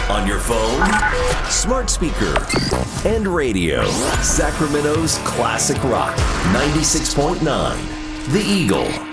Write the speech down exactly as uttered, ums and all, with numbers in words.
On your phone, smart speaker, and radio. Sacramento's classic rock, ninety-six point nine. The Eagle.